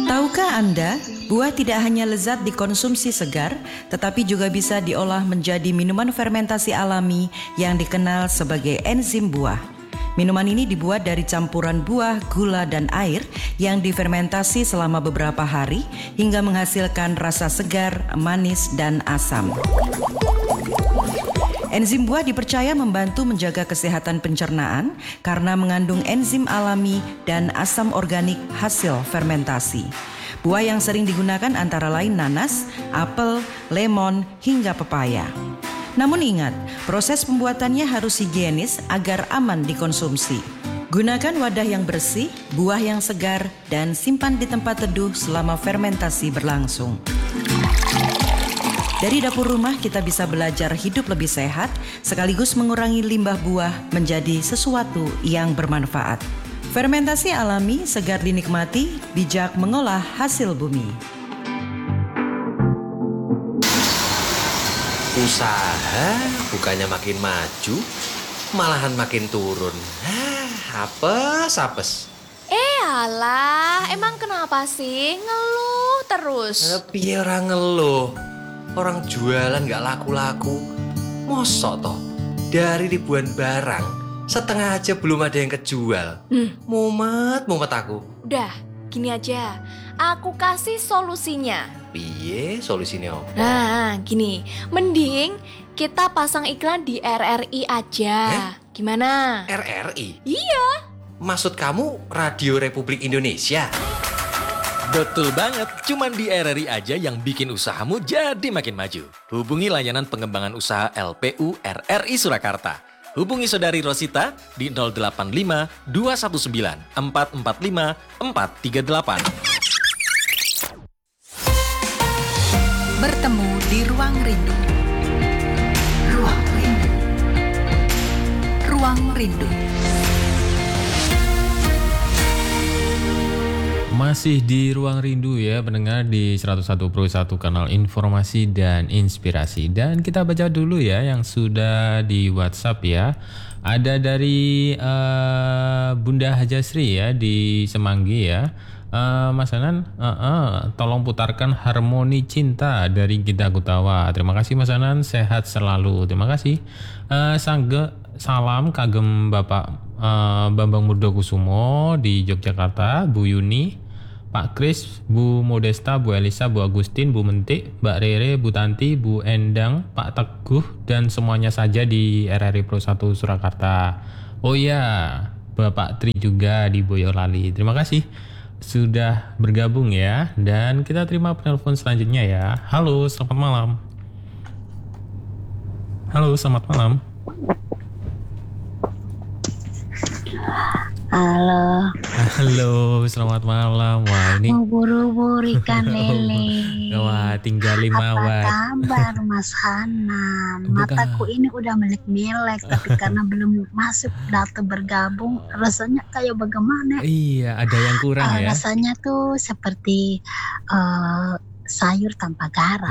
Tahukah Anda, buah tidak hanya lezat dikonsumsi segar, tetapi juga bisa diolah menjadi minuman fermentasi alami yang dikenal sebagai enzim buah. Minuman ini dibuat dari campuran buah, gula, dan air yang difermentasi selama beberapa hari hingga menghasilkan rasa segar, manis, dan asam. Enzim buah dipercaya membantu menjaga kesehatan pencernaan karena mengandung enzim alami dan asam organik hasil fermentasi. Buah yang sering digunakan antara lain nanas, apel, lemon, hingga pepaya. Namun ingat, proses pembuatannya harus higienis agar aman dikonsumsi. Gunakan wadah yang bersih, buah yang segar, dan simpan di tempat teduh selama fermentasi berlangsung. Dari dapur rumah kita bisa belajar hidup lebih sehat, sekaligus mengurangi limbah buah menjadi sesuatu yang bermanfaat. Fermentasi alami, segar dinikmati, bijak mengolah hasil bumi. Usaha bukannya makin maju, malahan makin turun. Apes. Alah, emang kenapa sih ngeluh terus? Piye ora ngeluh? Orang jualan gak laku-laku. Mosok toh, dari ribuan barang, setengah aja belum ada yang kejual. Mumet aku. Udah, gini aja. Aku kasih solusinya. Piye solusinya? Nah, gini. Mending kita pasang iklan di RRI aja. Gimana? RRI? Iya. Maksud kamu Radio Republik Indonesia? Betul banget, cuman di RRI aja yang bikin usahamu jadi makin maju. Hubungi layanan pengembangan usaha LPU RRI Surakarta. Hubungi Saudari Rosita di 085 219 445 438. Bertemu di Ruang Rindu. Ruang Rindu. Ruang Rindu. Masih di Ruang Rindu ya pendengar di 101.1 kanal informasi dan inspirasi. Dan kita baca dulu ya yang sudah di WhatsApp ya. Ada dari Bunda Hajasri ya di Semanggi ya. Mas Anan, tolong putarkan Harmoni Cinta dari Gita Gutawa. Terima kasih Mas Anan, sehat selalu. Terima kasih. Salam kagem Bapak Bambang Murdokusumo di Yogyakarta, Bu Yuni, Pak Kris, Bu Modesta, Bu Elisa, Bu Agustin, Bu Mentik, Mbak Rere, Bu Tanti, Bu Endang, Pak Teguh, dan semuanya saja di RRI Pro 1 Surakarta. Oh iya, Bapak Tri juga di Boyolali. Terima kasih sudah bergabung ya. Dan kita terima penelpon selanjutnya ya. Halo, selamat malam. Halo, selamat malam. Halo, selamat malam. Wah, ini mau buru-buru ikan lele. Wah, tinggal 5 watt. Apa kabar Mas Hanan? Mataku ini udah melek-melek, tapi karena belum masuk data bergabung, rasanya kayak bagaimana? Iya, ada yang kurang ya. Rasanya tuh seperti sayur tanpa garam.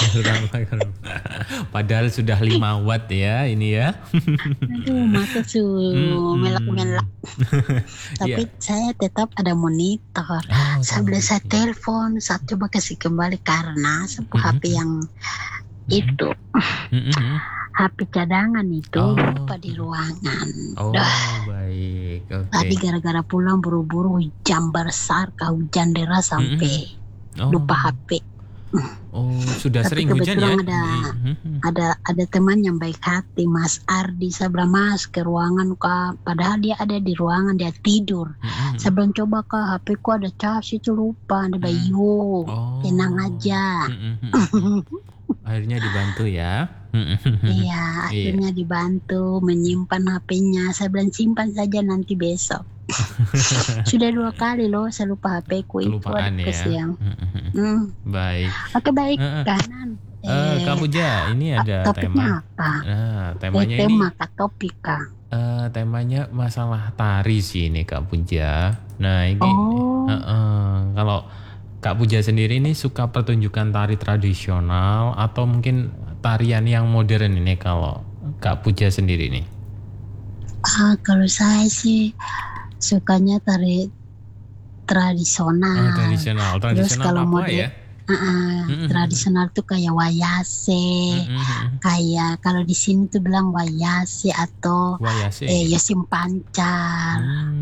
Padahal sudah 5 watt ya ini ya. Aduh, mata melek-melek. Tapi saya tetap ada monitor. Sambil saya telepon, saya coba kasih kembali karena sebuah HP yang itu. HP cadangan itu lupa di ruangan. Baik. Okay. Tadi gara-gara pulang buru-buru hujan besar, hujan deras sampai lupa HP. Sudah tapi sering hujan ya? Ada teman yang baik hati, Mas Ardi. Saya bilang, Mas ke ruangan kak, padahal dia ada di ruangan, dia tidur. Saya bilang, coba kak, HP ku ada cas itu lupa. Dia bilang, tenang aja. Akhirnya dibantu ya. Iya, akhirnya dibantu menyimpan HP-nya. Saya bilang simpan saja nanti besok. Sudah 2 kali loh saya lupa HP ku itu. Kelupaan ya. Baik. Oke, baik kanan. Kak Puja, ini ada topiknya tema. Apa? Temanya tema ini. Kak topik Kak. Temanya masalah tari sih ini Kak Puja. Nah ini kalau Kak Puja sendiri ini suka pertunjukan tari tradisional atau mungkin tarian yang modern ini kalau Kak Puja sendiri nih? Kalau saya sih sukanya tari tradisional. Tradisional. Terus Tradisional kalau Papua mode ya? tradisional tuh kayak wayase, kayak kalau di sini tuh bilang wayase atau Wayase. yosim pancar.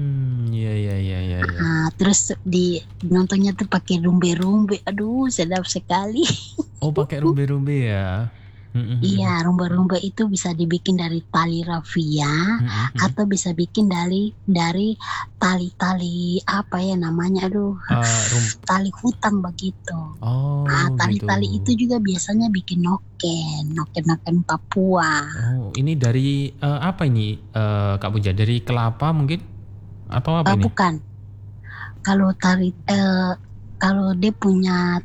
Iya. Terus di nontonnya tuh pakai rumbe-rumbe, aduh sedap sekali. Oh, pakai rumbe-rumbe ya. Iya, rumba-rumba itu bisa dibikin dari tali rafia atau bisa bikin dari tali-tali apa ya namanya, tali hutang begitu. Oh, tali-tali gitu. itu juga biasanya bikin noken Papua. Oh, ini dari apa ini Kak Puja? Dari kelapa mungkin? Atau apa ini? Bukan. Kalau kalau dia punya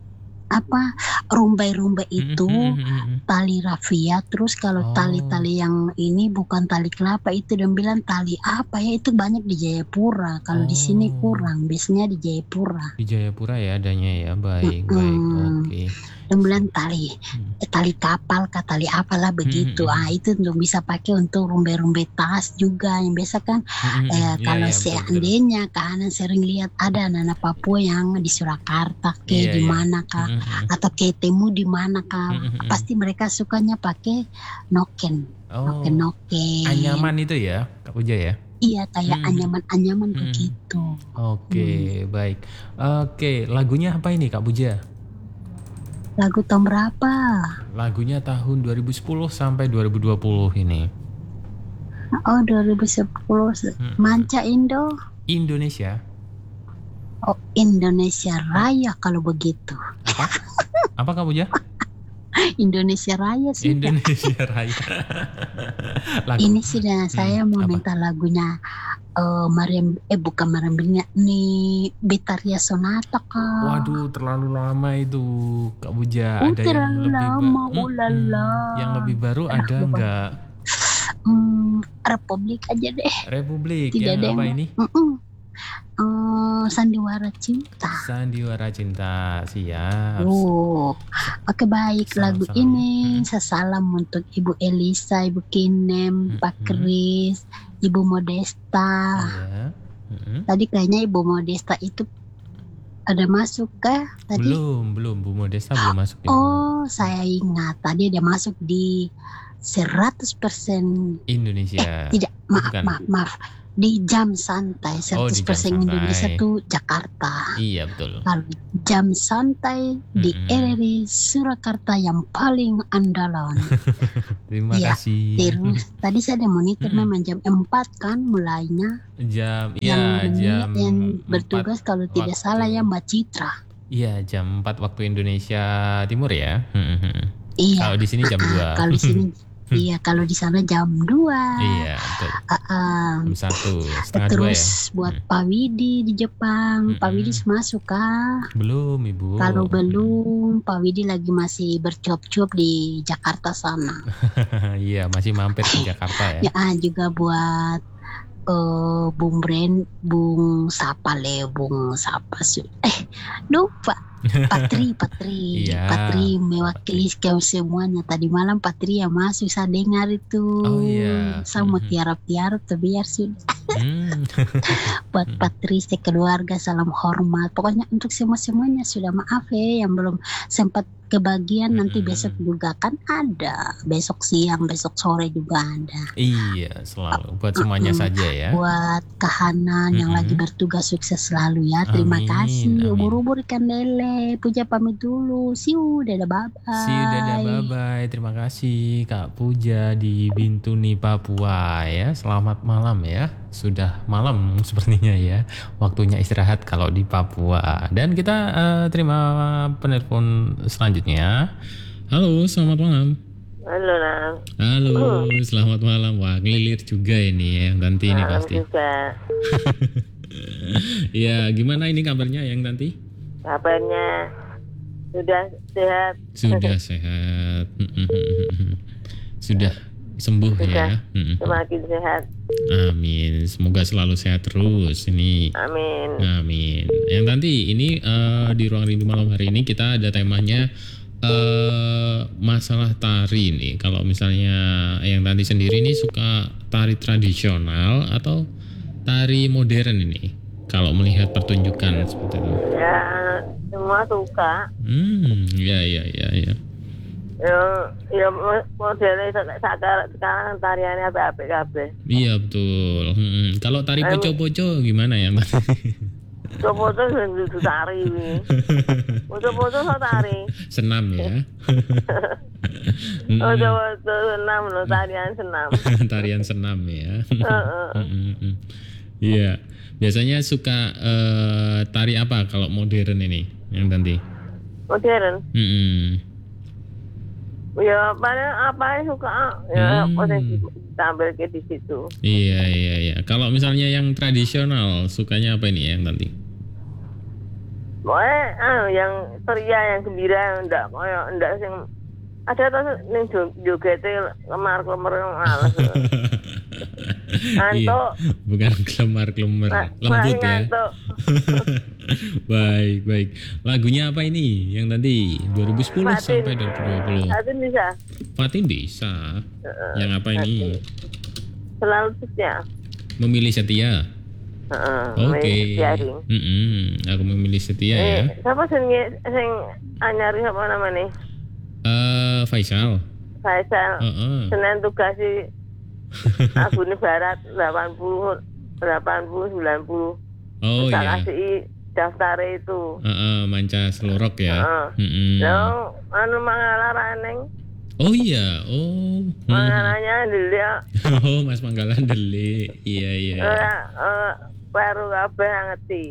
rumbai-rumbai itu tali rafia, terus kalau tali-tali yang ini bukan tali kelapa, itu dan bilang tali apa ya, itu banyak di Jayapura. Kalau di sini kurang, biasanya di Jayapura. Di Jayapura ya adanya ya. Baik. Oke. Dan bilang tali kapal kah, tali apalah begitu. Itu untuk bisa pakai untuk rumbai-rumbai tas juga yang biasa kan. Kalau seandainya kanan sering lihat ada anak-anak Papua yang di Surakarta di mana kah, atau ketemu di mana kah, pasti mereka sukanya pakai noken. Noken. Anyaman itu ya Kak Puja ya? Iya, kayak anyaman begitu. Oke, baik. Oke, lagunya apa ini Kak Puja? Lagu tahun berapa? Lagunya tahun 2010 sampai 2020 ini. Oh, 2010. Manca Indo. Indonesia. Oh, Indonesia Raya kalau begitu. Apa Kak Puja? Indonesia Raya sih. Indonesia Raya. Ini sudah saya mau minta lagunya bukan Mariam Benya nih, Betaria Sonata Kak. Waduh, terlalu lama itu Kak Puja. Ada terlalu yang lama, yang lebih baru ada enggak? Republik aja deh. Republik. Tidak yang ada apa yang- ini? Sandiwara Cinta. Sandiwara Cinta. Siap. Oke baik. Lagu Salam-salam. ini saya salam untuk Ibu Elisa, Ibu Kinem, Pak Kris, Ibu Modesta. Ya. Tadi kayaknya Ibu Modesta itu ada masuk kah tadi? Belum Bu Modesta belum masuk. Oh, saya ingat tadi ada masuk di 100% Indonesia. tidak, Bukan. maaf. Di jam santai 100% di jam santai. Indonesia tuh Jakarta. Iya betul. Kalau jam santai di RRI Surakarta yang paling andalan. Terima Iya, kasih. Terus tadi saya ada monitor memang jam 4 kan mulainya. Jam yang 4 bertugas kalau tidak salah ya Mbak Citra. Iya, jam 4 waktu Indonesia Timur ya. Iya. Kalau di sini jam 2. Kalau di sini iya, kalau di sana jam 2. Iya, betul. Jam 1, setengah 2 ya. Terus buat Pak Widi di Jepang, Pak Widi masuk kah? Belum, Ibu. Kalau belum, Pak Widi lagi masih bercuap-cuap di Jakarta sana. Iya, masih mampir ke Jakarta ya. Ya, juga buat Bung lupa. Patri Iya. Patri mewakili kaum semuanya. Tadi malam Patri yang masuk saya dengar itu. Oh iya. Saya mau tiarap-tiarap tapi biar sudah. Buat Patri sekeluarga salam hormat. Pokoknya untuk semuanya sudah maaf ya yang belum sempat kebagian, nanti besok juga kan ada. Besok siang, besok sore juga ada. Iya, selalu buat semuanya saja ya. Buat Kahanan yang lagi bertugas sukses selalu ya. Terima Amin, kasih. amin. Ubur-ubur ikan lele. Puja pamit dulu. Siu, dadah bye-bye. See you, dadah, bye-bye. Terima kasih Kak Puja di Bintuni, Papua ya. Selamat malam ya. Sudah malam sepertinya ya. Waktunya istirahat kalau di Papua. Dan kita terima penelpon selanjutnya. Halo, selamat malam. Halo, Nang. Halo, selamat malam. Wah, ngelilir juga ini ya, yang Tanti ini Malam pasti. juga. Ya, gimana ini kabarnya yang Tanti? Kabarnya sudah sehat. Sudah sehat. Sudah sembuh Sudah ya. semakin sehat. Amin. Semoga selalu sehat terus ini. Amin. Amin. Yang Tanti ini di Ruang Rindu malam hari ini kita ada temanya masalah tari nih. Kalau misalnya yang Tanti sendiri ini suka tari tradisional atau tari modern ini? Kalau melihat pertunjukan seperti itu. Ya, semua suka. Ya. Ya modelnya sekarang tariannya apik-apik kabeh. Iya betul. Kalau tari poco-poco gimana ya Mbak? Foto-foto dudu tari wi. Foto-foto so tari. Senam ya. Foto-foto senam lo, tarian senam. Tarian senam ya. Iya. Biasanya suka tari apa kalau modern ini yang nanti? Modern. Ya paling apa yang suka ya potensi tampil ke di situ. Iya. Kalau misalnya yang tradisional sukanya apa ini yang nanti? Pokoknya yang ceria, yang gembira, ndak sing ada tuh ning jogete lemar-lemar males. Ngantuk. Bukan kelemar-kelemar, lembut ya. Baik. Lagunya apa ini yang tadi 2010 sampai 2020? Fatin bisa. Yang apa ini? Selalu setia. Memilih setia. Oke. Aku memilih setia ya. Siapa sing anyari apa namanya? Faisal. Senin tugasi Agune Barat 80 90. Oh iya. Kasih daftar itu. Manca Selorok ya. Anu mangalara neng. Oh iya. Mangalanya dulu ya. Mas Manggalan deli. Iya. Baru kabeh ngerti.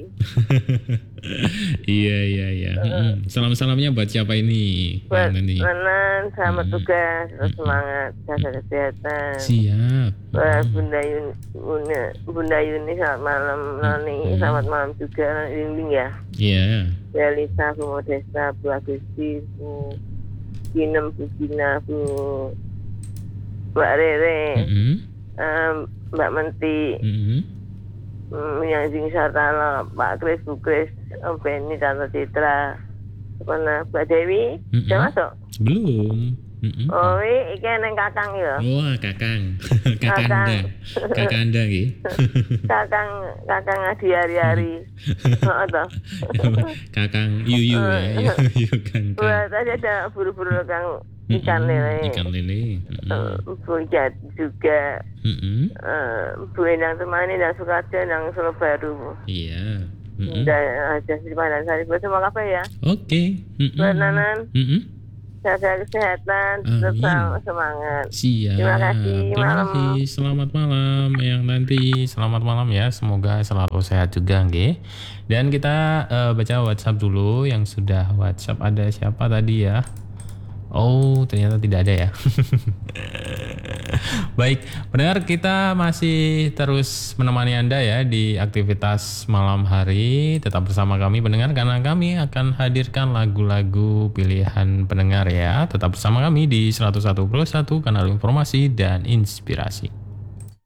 Iya. Salam-salamnya buat siapa ini? Buat Nenan, selamat tugas, terus semangat, jaga kesehatan. Siap. Buat Bunda Yuni selamat malam, Noni selamat malam juga, Linding ya. Iya. Bu Elisa, Bu Modesta, Bu Agusti, Bu Ginem, Bu Gina, Bu Mbak Rere, Mbak Menti. Yang sing sartana Pak Kris, Bu Kris, Om Benny, Tante Citra, mana Mbak Dewi, sudah masuk? Belum. Oh, iki neng Kakang ya. Wah, Kakang. Kakanda nggih. Kakang ngadi hari-hari. Heeh toh. Kakang Yuyu ya. Yuyu kan. Buat aja ada buru-buru Kang ikan lele. Ikan lele. Bu Jat juga. Bu Endang Temani dan Sukarjo yang Solo Baru. Iya. Dan aja di Pandansari buat semua kafe ya. Oke. Buat Nanan. Jaga kesehatan, tetap semangat. Siap. Terima kasih. Selamat malam yang nanti. Selamat malam ya. Semoga selalu sehat juga nggih. Dan kita baca WhatsApp dulu yang sudah WhatsApp. Ada siapa tadi ya? Oh, ternyata tidak ada ya. Baik, pendengar, kita masih terus menemani Anda ya di aktivitas malam hari. Tetap bersama kami pendengar, karena kami akan hadirkan lagu-lagu pilihan pendengar ya. Tetap bersama kami di 101.1 kanal informasi dan inspirasi.